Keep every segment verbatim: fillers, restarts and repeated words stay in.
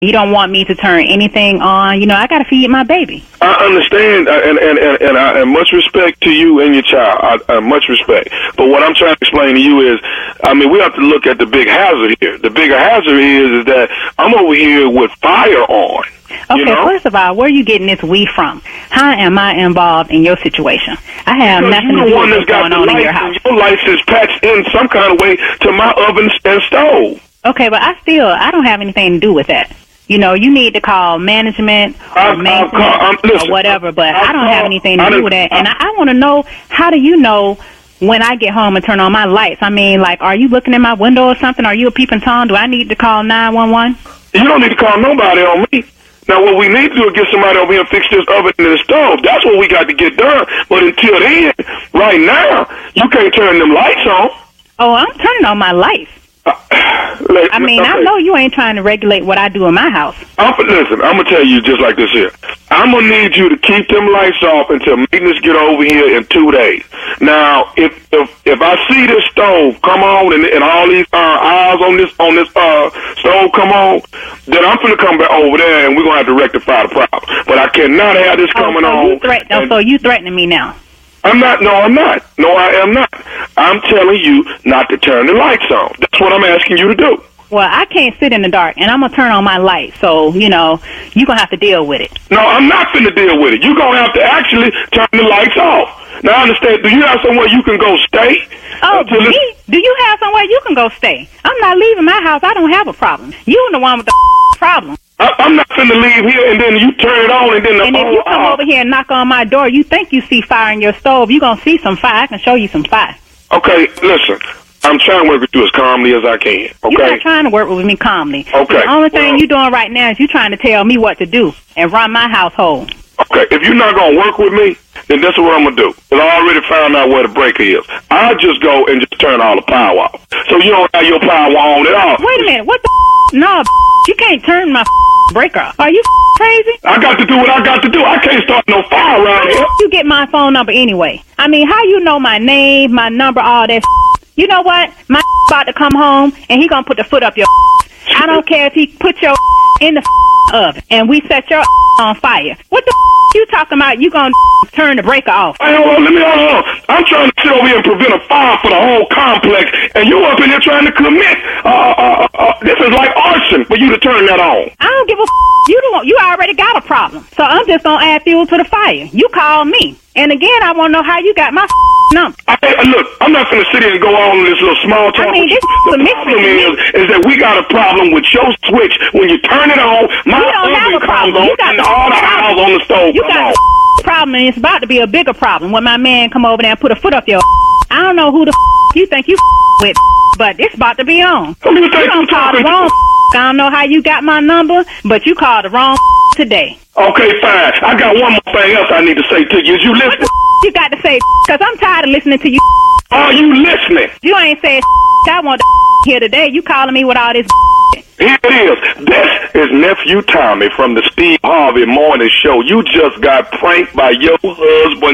You don't want me to turn anything on. You know, I got to feed my baby. I understand, uh, and and and, and, I, and much respect to you and your child. I, uh, much respect. But what I'm trying to explain to you is, I mean, we have to look at the big hazard here. The bigger hazard is, is that I'm over here with fire on. Okay, you know? First of all, where are you getting this we from? How am I involved in your situation? I have because nothing to do with what's going on in your house. Your license patched in some kind of way to my oven and stove. Okay, but I still, I don't have anything to do with that. You know, you need to call management or I'll, maintenance I'll call, um, listen, or whatever, but I'll I don't call, have anything to I do with that. And I, I want to know, how do you know when I get home and turn on my lights? I mean, like, are you looking in my window or something? Are you a peeping Tom? Do I need to call nine one one? You don't need to call nobody on me. Now, what we need to do is get somebody over here and fix this oven and the stove. That's what we got to get done. But until then, right now, you can't turn them lights on. Oh, I'm turning on my lights. Uh, like, I mean, okay. I know you ain't trying to regulate what I do in my house. I'm, listen, I'm going to tell you just like this here. I'm going to need you to keep them lights off until maintenance get over here in two days. Now, if if, if I see this stove come on and, and all these uh, eyes on this on this uh, stove come on, then I'm going to come back over there and we're going to have to rectify the problem. But I cannot have this coming oh, so on. You threat- and, so you threatening me now? I'm not. No, I'm not. No, I am not. I'm telling you not to turn the lights on. That's what I'm asking you to do. Well, I can't sit in the dark, and I'm going to turn on my light, so, you know, you're going to have to deal with it. No, I'm not finna deal with it. You're going to have to actually turn the lights off. Now, I understand, do you have somewhere you can go stay? Oh, me? It... Do you have somewhere you can go stay? I'm not leaving my house. I don't have a problem. You're the one with the problem. I, I'm not finna leave here, and then you turn it on, and then the And if you come uh, over here and knock on my door, you think you see fire in your stove, you're going to see some fire. I can show you some fire. Okay, listen. I'm trying to work with you as calmly as I can, okay? You're not trying to work with me calmly. Okay. The only thing well, you're doing right now is you're trying to tell me what to do and run my household. Okay, if you're not going to work with me, then this is what I'm going to do. Because I already found out where the breaker is. I'll just go and just turn all the power off. So you don't have your power on at all. Wait a minute. What the f***? No, f- you can't turn my f- breaker off. Are you f- crazy? I got to do what I got to do. I can't start no fire around here. How you get my phone number anyway? I mean, how you know my name, my number, all that f- You know what? My about to come home, and he going to put the foot up your f- I don't care if he put your f- in the f- oven, and we set your f- on fire. What the f- you talking about? You going to turn the breaker off? Hey, hold on, let me hold on. I'm trying to sit over here and prevent a fire for the whole complex, and you up in here trying to commit. Uh, uh, uh, this is like arson for you to turn that on. I don't give a f- You don't. You already got a problem, so I'm just going to add fuel to the fire. You call me. And again, I want to know how you got my f- number. I, I, look, I'm not going to sit here and go on this little small talk. I mean, this the is problem is, is that we got a problem with your switch. When you turn it on, my oven comes on, and all the eyes on the stove you come got on. A problem, and it's about to be a bigger problem when my man come over there and put a foot up your. I don't know who the you think you with, but it's about to be on. Who you You think don't you call the talking wrong. to? I don't know how you got my number, but you called the wrong today. Okay, fine. I got one more thing else I need to say to you. Is you listening? What the you got to say? Because I'm tired of listening to you. Are you listening? You ain't said I want the here today. You calling me with all this. Here it is. This is Nephew Tommy from the Steve Harvey Morning Show. You just got pranked by your husband.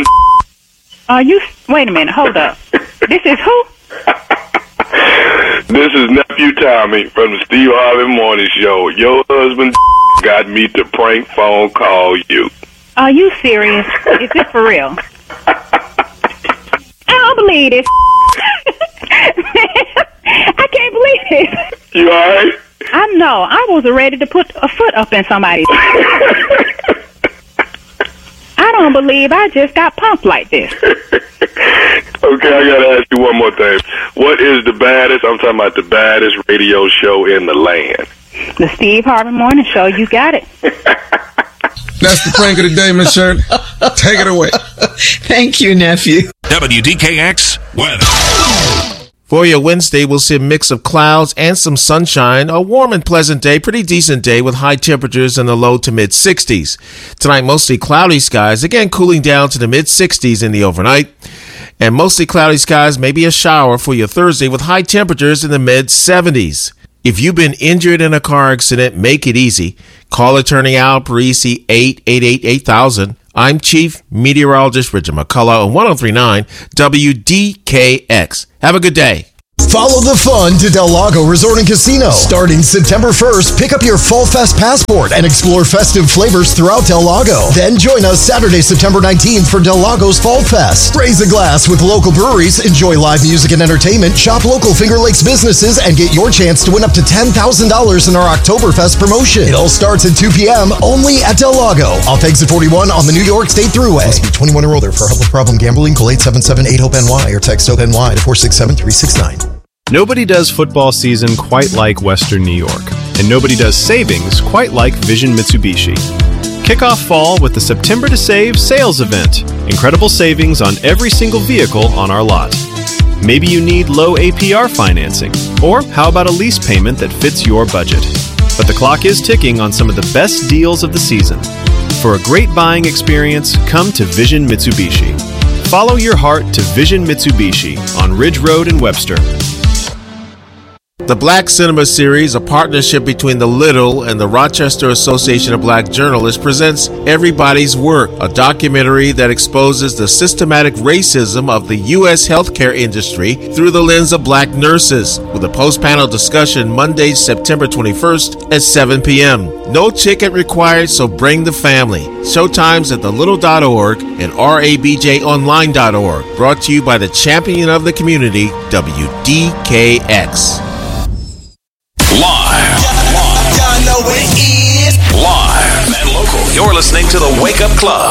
Are you? Wait a minute. Hold up. This is who? This is Nephew Tommy from the Steve Harvey Morning Show. Your husband got me to prank phone call you. Are you serious? Is this for real? I don't believe this. I can't believe this. You all right? I know. I was ready to put a foot up in somebody's. I don't believe I just got pumped like this. Okay, I gotta ask you one more thing. What is the baddest, I'm talking about the baddest radio show in the land? The Steve Harvey Morning Show. You got it. That's the prank of the day, Miss Shirley. Take it away. Thank you, nephew. W D K X weather. For your Wednesday, we'll see a mix of clouds and some sunshine. A warm and pleasant day, pretty decent day with high temperatures in the low to mid sixties. Tonight, mostly cloudy skies, again cooling down to the mid sixties in the overnight. And mostly cloudy skies, maybe a shower for your Thursday with high temperatures in the mid seventies. If you've been injured in a car accident, make it easy. Call attorney Al Parisi, eight eight eight, eight thousand. I'm Chief Meteorologist Richard McCullough on one oh three point nine W D K X. Have a good day. Follow the fun to Del Lago Resort and Casino. Starting September first, pick up your Fall Fest passport and explore festive flavors throughout Del Lago. Then join us Saturday, September nineteenth for Del Lago's Fall Fest. Raise a glass with local breweries, enjoy live music and entertainment, shop local Finger Lakes businesses, and get your chance to win up to ten thousand dollars in our Oktoberfest promotion. It all starts at two p.m. only at Del Lago, off exit forty-one on the New York State Thruway. Must be twenty-one or older. For help with problem gambling, call eight seven seven eight HOPE N Y or text HOPE N Y to four six seven three six nine. Nobody does football season quite like Western New York, and nobody does savings quite like Vision Mitsubishi. Kick off fall with the September to Save sales event. Incredible savings on every single vehicle on our lot. Maybe you need low A P R financing, or how about a lease payment that fits your budget? But the clock is ticking on some of the best deals of the season. For a great buying experience, come to Vision Mitsubishi. Follow your heart to Vision Mitsubishi on Ridge Road in Webster. The Black Cinema Series, a partnership between The Little and the Rochester Association of Black Journalists, presents Everybody's Work, a documentary that exposes the systematic racism of the U S healthcare industry through the lens of black nurses, with a post-panel discussion Monday, September twenty-first at seven p.m. No ticket required, so bring the family. Showtimes at the little dot org and R A B J online dot org. Brought to you by the champion of the community, W D K X. Live. Live. Live and local. You're listening to the Wake Up Club.